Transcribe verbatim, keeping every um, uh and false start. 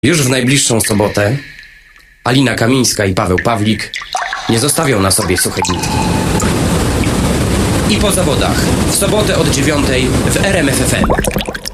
Już w najbliższą sobotę Alina Kamińska i Paweł Pawlik nie zostawią na sobie suchej nitki. I po zawodach w sobotę od dziewiątej w R M F F M.